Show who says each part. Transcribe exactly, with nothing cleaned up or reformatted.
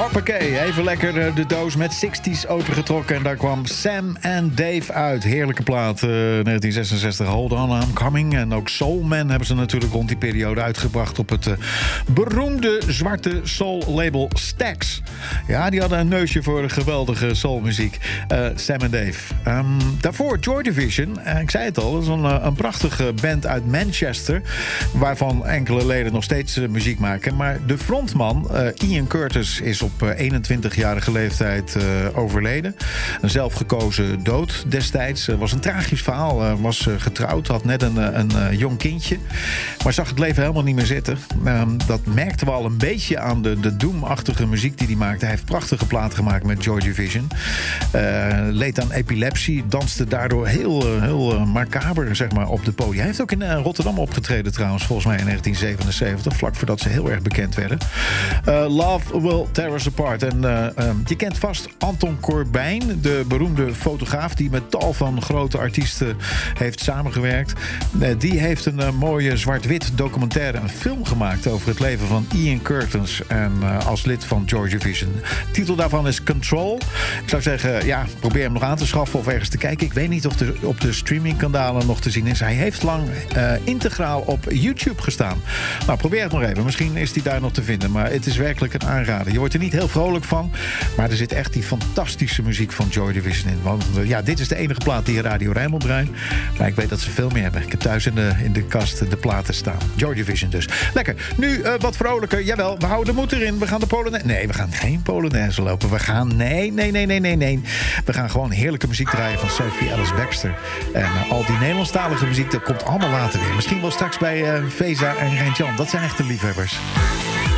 Speaker 1: Hoppakee, even lekker de doos met zestig's opengetrokken. En daar kwam Sam en Dave uit. Heerlijke plaat, uh, negentien zesenzestig, Hold On, I'm Coming. En ook Soul Man hebben ze natuurlijk rond die periode uitgebracht... op het uh, beroemde zwarte soul-label Stax. Ja, die hadden een neusje voor geweldige soulmuziek. Uh, Sam en Dave. Um, daarvoor Joy Division. Uh, ik zei het al, dat is een, uh, een prachtige band uit Manchester... waarvan enkele leden nog steeds uh, muziek maken. Maar de frontman, uh, Ian Curtis, is op uh, eenentwintigjarige leeftijd uh, overleden. Een zelfgekozen dood destijds. Het uh, was een tragisch verhaal. Uh, was uh, getrouwd, had net een, een, een uh, jong kindje. Maar zag het leven helemaal niet meer zitten. Uh, dat merkten we al een beetje aan de, de doom-achtige muziek die hij maakte. Hij heeft prachtige platen gemaakt met Joy Division. Uh, leed aan epilepsie. Danste daardoor heel, uh, heel uh, macaber, zeg maar, op de podium. Hij heeft ook in uh, Rotterdam opgetreden trouwens, volgens mij in negentien zevenenzeventig. Vlak voordat ze heel erg bekend werden. Uh, Love Will Tear Us Apart. En uh, um, je kent vast Anton Corbijn, de beroemde fotograaf... die met tal van grote artiesten heeft samengewerkt. Uh, die heeft een uh, mooie zwart-wit documentaire, een film gemaakt... over het leven van Ian Curtis en uh, als lid van Joy Division. De titel daarvan is Control. Ik zou zeggen, ja, probeer hem nog aan te schaffen of ergens te kijken. Ik weet niet of de, op de streamingkanalen nog te zien is. Hij heeft lang uh, integraal op YouTube gestaan. Nou, probeer het nog even. Misschien is hij daar nog te vinden. Maar het is werkelijk een aanrader. Je wordt er niet heel vrolijk van. Maar er zit echt die fantastische muziek van Joy Division in. Want uh, ja, dit is de enige plaat die Radio Rijnmond draait. Maar ik weet dat ze veel meer hebben. Ik heb thuis in de, in de kast de platen staan. Joy Division dus. Lekker. Nu uh, wat vrolijker. Jawel, we houden de moed erin. We gaan de Polonaise... Nee, we gaan geen Polonaise lopen. We gaan... Nee, nee, nee, nee, nee, nee. We gaan gewoon heerlijke muziek draaien van Sophie Ellis Bextor. En uh, al die Nederlandstalige muziek, dat komt allemaal later weer. Misschien wel straks bij uh, Veza en Reintjan. Dat zijn echte liefhebbers.